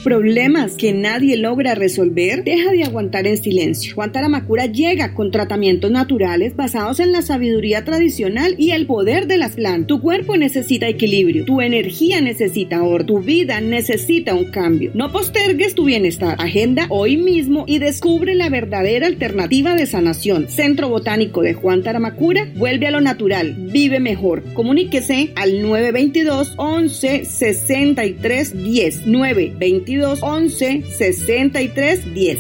¿Problemas que nadie logra resolver? Deja de aguantar en silencio. Juan Taramacura llega con tratamientos naturales basados en la sabiduría tradicional y el poder de las plantas. Tu cuerpo necesita equilibrio, tu energía necesita orden, tu vida necesita un cambio. No postergues tu bienestar. Agenda hoy mismo y descubre la verdadera alternativa de sanación. Centro Botánico de Juan Taramacura, vuelve a lo natural, vive mejor. Comuníquese al 922 11 63 10. 922 11 63 10.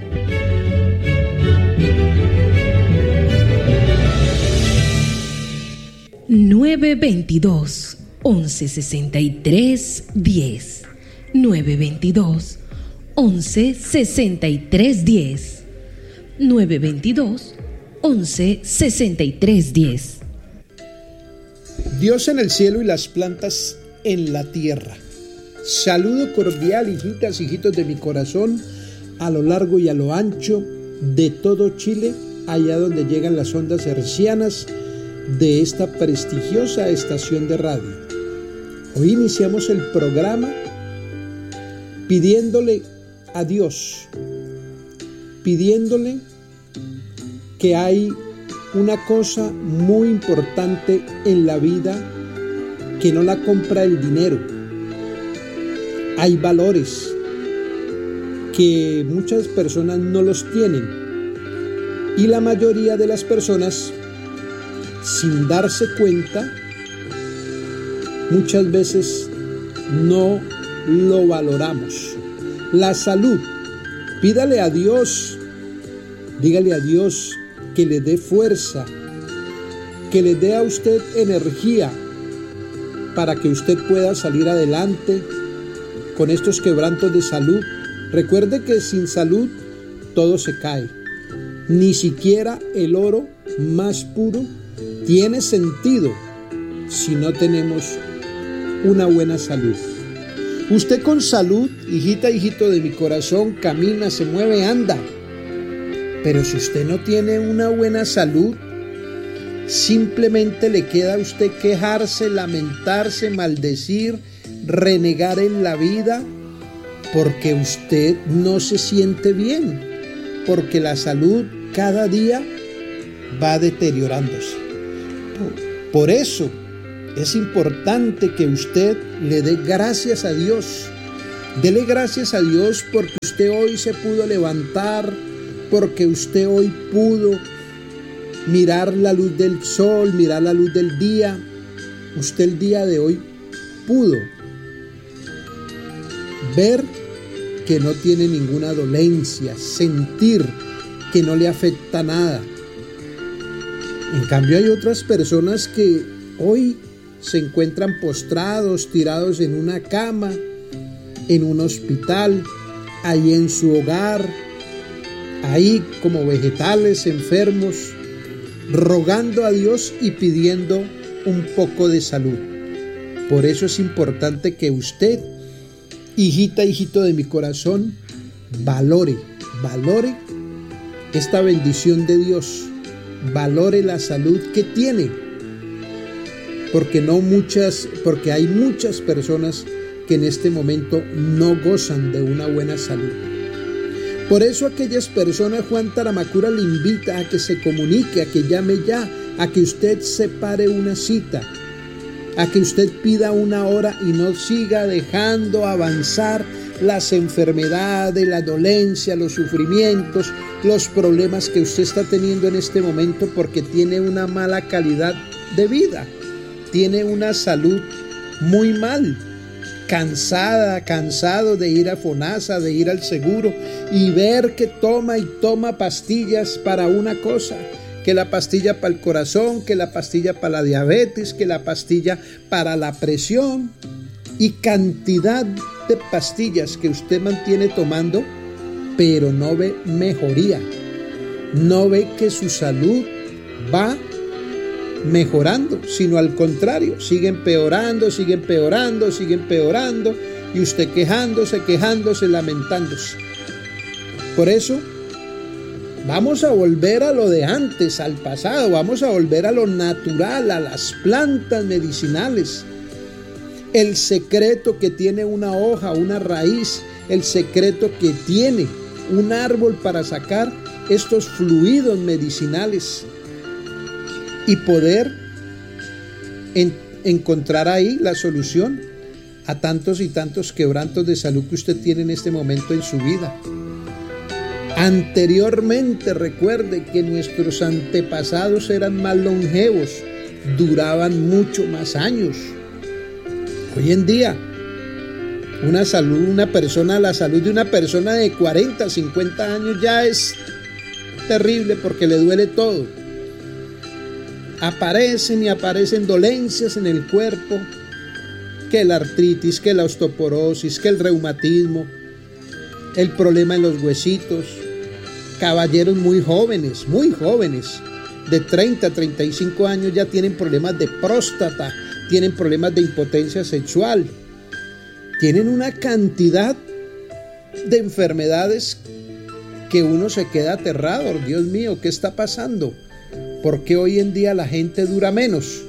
Nueve 1163 922 1163 10 922 1163 10. Dios en el cielo y las plantas en la tierra. Saludo cordial, hijitas, hijitos de mi corazón, a lo largo y a lo ancho de todo Chile, allá donde llegan las ondas hercianas de esta prestigiosa estación de radio. Hoy iniciamos el programa pidiéndole a Dios, pidiéndole que hay una cosa muy importante en la vida que no la compra el dinero. Hay valores que muchas personas no los tienen y la mayoría de las personas, sin darse cuenta, muchas veces no lo valoramos. La salud, pídale a Dios, dígale a Dios que le dé fuerza, que le dé a usted energía para que usted pueda salir adelante con estos quebrantos de salud. Recuerde que sin salud todo se cae. Ni siquiera el oro más puro tiene sentido si no tenemos una buena salud. Usted con salud, hijita, hijito de mi corazón, camina, se mueve, anda. Pero si usted no tiene una buena salud, simplemente le queda a usted quejarse, lamentarse, maldecir, renegar en la vida, porque usted no se siente bien, porque la salud cada día va deteriorándose. Por eso es importante que usted le dé gracias a Dios. Dele gracias a Dios porque usted hoy se pudo levantar, porque usted hoy pudo mirar la luz del sol, mirar la luz del día. Usted el día de hoy pudo ver que no tiene ninguna dolencia, sentir que no le afecta nada. En cambio hay otras personas que hoy se encuentran postrados, tirados en una cama, en un hospital, ahí en su hogar, ahí como vegetales enfermos, rogando a Dios y pidiendo un poco de salud. Por eso es importante que usted, hijita, hijito de mi corazón, valore esta bendición de Dios, valore la salud que tiene, porque hay muchas personas que en este momento no gozan de una buena salud. Por eso aquellas personas, Juan Taramacura le invita a que se comunique, a que llame ya, a que usted separe una cita, a que usted pida una hora y no siga dejando avanzar las enfermedades, la dolencia, los sufrimientos, los problemas que usted está teniendo en este momento porque tiene una mala calidad de vida, tiene una salud muy mal, cansado de ir a FONASA, de ir al seguro y ver que toma pastillas para una cosa, que la pastilla para el corazón, que la pastilla para la diabetes, que la pastilla para la presión y cantidad de pastillas que usted mantiene tomando, pero no ve mejoría, no ve que su salud va mejorando, sino al contrario, sigue empeorando y usted quejándose, lamentándose. Por eso vamos a volver a lo de antes, al pasado, vamos a volver a lo natural, a las plantas medicinales. el secreto que tiene una hoja, una raíz, el secreto que tiene un árbol para sacar estos fluidos medicinales y poder encontrar ahí la solución a tantos y tantos quebrantos de salud que usted tiene en este momento en su vida. Anteriormente, recuerde que nuestros antepasados eran más longevos, duraban mucho más años. Hoy en día, la salud de una persona de 40, 50 años ya es terrible porque le duele todo. Aparecen dolencias en el cuerpo, que la artritis, que la osteoporosis, que el reumatismo, el problema en los huesitos. Caballeros muy jóvenes, de 30 a 35 años ya tienen problemas de próstata, tienen problemas de impotencia sexual, tienen una cantidad de enfermedades que uno se queda aterrado. Dios mío, ¿qué está pasando? ¿Por qué hoy en día la gente dura menos?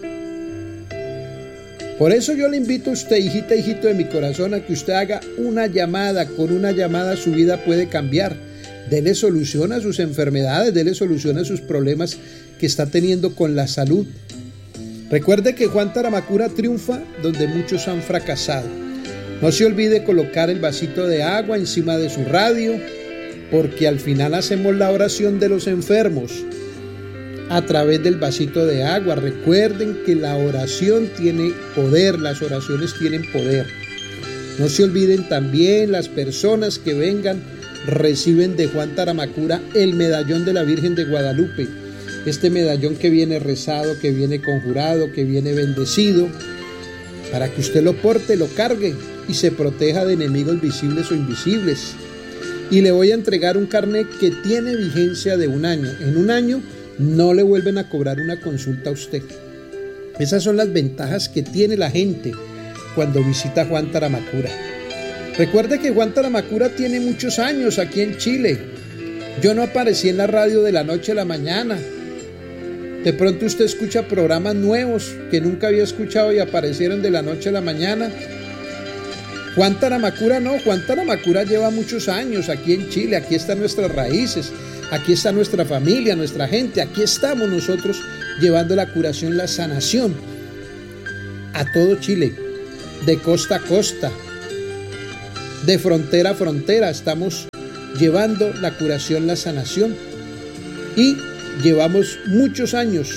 Por eso yo le invito a usted, hijita, hijito de mi corazón, a que usted haga una llamada. Con una llamada su vida puede cambiar. Dele solución a sus enfermedades, dele solución a sus problemas que está teniendo con la salud. Recuerde que Juan Taramacura triunfa donde muchos han fracasado. No se olvide colocar el vasito de agua encima de su radio, porque al final hacemos la oración de los enfermos a través del vasito de agua. Recuerden que la oración tiene poder, las oraciones tienen poder. No se olviden también, las personas que vengan reciben de Juan Taramacura el medallón de la Virgen de Guadalupe. Este medallón que viene rezado, que viene conjurado, que viene bendecido, para que usted lo porte, lo cargue y se proteja de enemigos visibles o invisibles. Y le voy a entregar un carnet que tiene vigencia de 1 año. En 1 año no le vuelven a cobrar una consulta a usted. Esas son las ventajas que tiene la gente cuando visita Juan Taramacura. Recuerde que Juan Taramacura tiene muchos años aquí en Chile. Yo no aparecí en la radio de la noche a la mañana. De pronto usted escucha programas nuevos que nunca había escuchado y aparecieron de la noche a la mañana. Juan Taramacura no, Juan Taramacura lleva muchos años aquí en Chile. Aquí están nuestras raíces, aquí está nuestra familia, nuestra gente. Aquí estamos nosotros llevando la curación, la sanación a todo Chile, de costa a costa, de frontera a frontera. Estamos llevando la curación, la sanación, y llevamos muchos años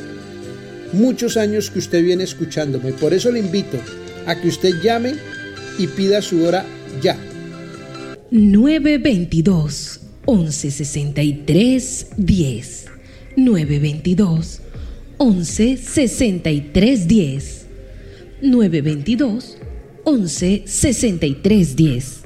que usted viene escuchándome. Por eso le invito a que usted llame y pida su hora ya. 922 1163 10 922 1163 10 922 1163 10.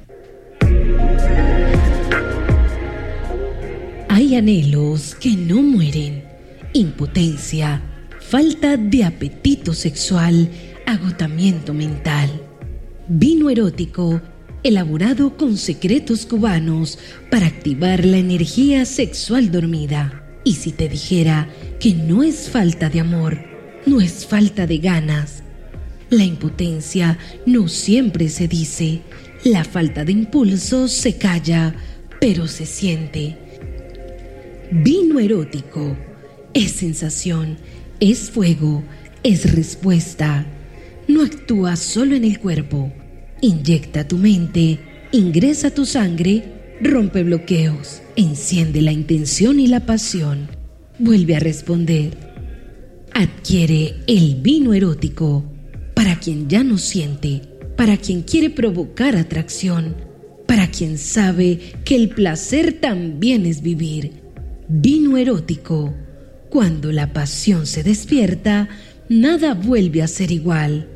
Hay anhelos que no mueren: impotencia, falta de apetito sexual, agotamiento mental. Vino erótico, elaborado con secretos cubanos para activar la energía sexual dormida. Y si te dijera que no es falta de amor, no es falta de ganas. La impotencia no siempre se dice, la falta de impulso se calla, pero se siente. Vino erótico es sensación, es fuego, es respuesta. No actúa solo en el cuerpo, inyecta tu mente, ingresa tu sangre, rompe bloqueos, enciende la intención y la pasión, vuelve a responder. Adquiere el vino erótico para quien ya no siente, para quien quiere provocar atracción, para quien sabe que el placer también es vivir. Vino erótico. Cuando la pasión se despierta, nada vuelve a ser igual.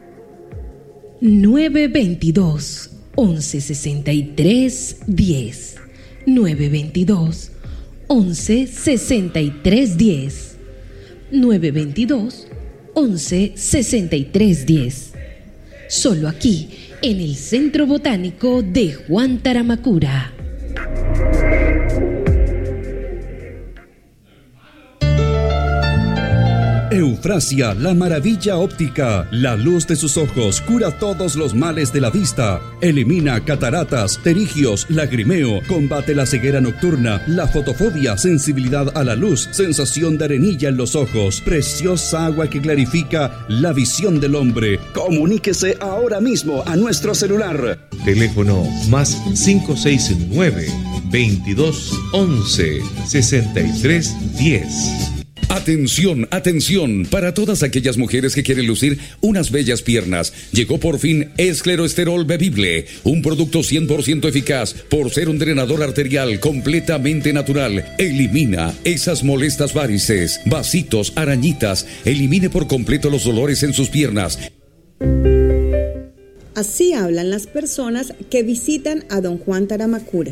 922 1163 10 922 1163 10 922 1163 10. Solo aquí, en el Centro Botánico de Juan Taramacura. Eufrasia, la maravilla óptica. La luz de sus ojos cura todos los males de la vista. Elimina cataratas, pterigios, lagrimeo. Combate la ceguera nocturna, la fotofobia, sensibilidad a la luz, sensación de arenilla en los ojos. Preciosa agua que clarifica la visión del hombre. Comuníquese ahora mismo a nuestro celular. Teléfono más 569-2211-6310. Atención, atención, para todas aquellas mujeres que quieren lucir unas bellas piernas. Llegó por fin Escleroesterol Bebible, un producto 100% eficaz por ser un drenador arterial completamente natural. Elimina esas molestas varices, vasitos, arañitas. Elimine por completo los dolores en sus piernas. Así hablan las personas que visitan a don Juan Taramacura.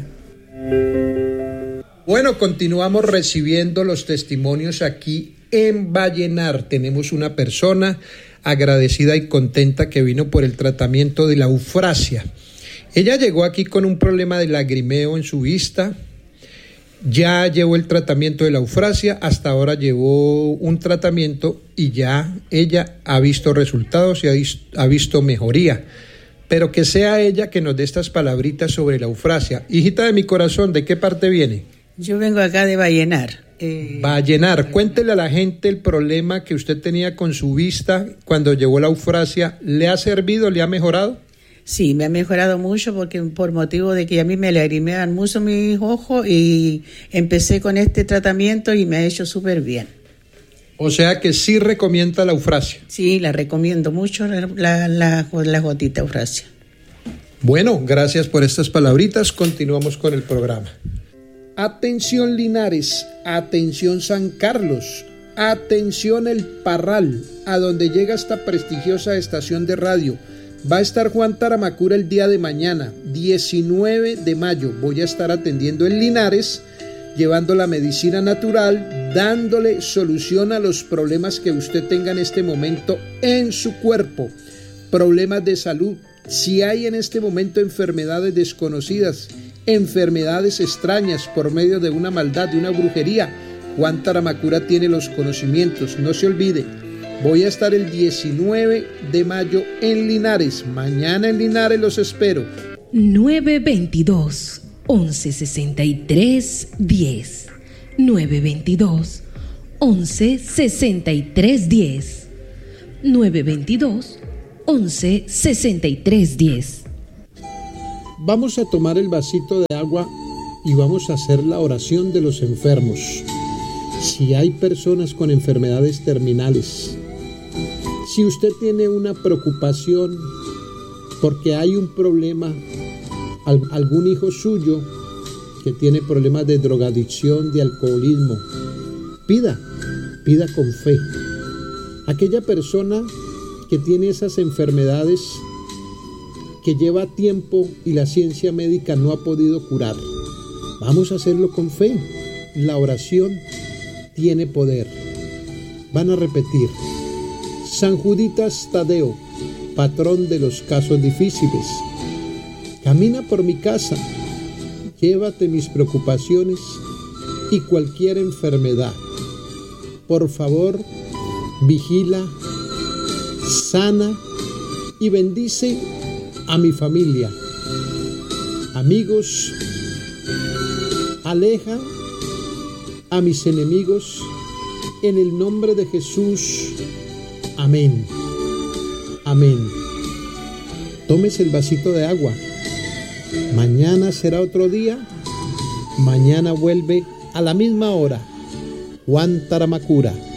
Bueno, continuamos recibiendo los testimonios aquí en Vallenar. Tenemos una persona agradecida y contenta que vino por el tratamiento de la eufrasia. Ella llegó aquí con un problema de lagrimeo en su vista. Ya llevó el tratamiento de la eufrasia, hasta ahora llevó un tratamiento y ya ella ha visto resultados y ha visto mejoría. Pero que sea ella que nos dé estas palabritas sobre la eufrasia. Hijita de mi corazón, ¿de qué parte viene? Yo vengo acá de Vallenar. Vallenar, cuéntele a la gente el problema que usted tenía con su vista cuando llevó la eufrasia. ¿Le ha servido, le ha mejorado? Sí, me ha mejorado mucho porque por motivo de que a mí me lagrimean mucho mis ojos y empecé con este tratamiento y me ha hecho súper bien. O sea que sí recomienda la eufrasia. Sí, la recomiendo mucho, la gotita eufrasia. Bueno, gracias por estas palabritas. Continuamos con el programa. Atención Linares, atención San Carlos, atención El Parral, a donde llega esta prestigiosa estación de radio. Va a estar Juan Taramacura el día de mañana, 19 de mayo. Voy a estar atendiendo en Linares, llevando la medicina natural, dándole solución a los problemas que usted tenga en este momento en su cuerpo. Problemas de salud, si hay en este momento enfermedades desconocidas, enfermedades extrañas por medio de una maldad, de una brujería, Juan Taramacura tiene los conocimientos. No se olvide, voy a estar el 19 de mayo en Linares. Mañana en Linares los espero. 922-1163-10. 922-1163-10. 922-1163-10. Vamos a tomar el vasito de agua y vamos a hacer la oración de los enfermos. Si hay personas con enfermedades terminales, si usted tiene una preocupación porque hay un problema, algún hijo suyo que tiene problemas de drogadicción, de alcoholismo, pida con fe. Aquella persona que tiene esas enfermedades que lleva tiempo y la ciencia médica no ha podido curar, vamos a hacerlo con fe. La oración tiene poder. Van a repetir: San Juditas Tadeo, patrón de los casos difíciles, camina por mi casa, llévate mis preocupaciones y cualquier enfermedad. Por favor, vigila, sana y bendice a mi familia, amigos, aleja a mis enemigos, en el nombre de Jesús. Amén. Amén. Tómese el vasito de agua. Mañana será otro día. Mañana vuelve a la misma hora Juan Taramacura.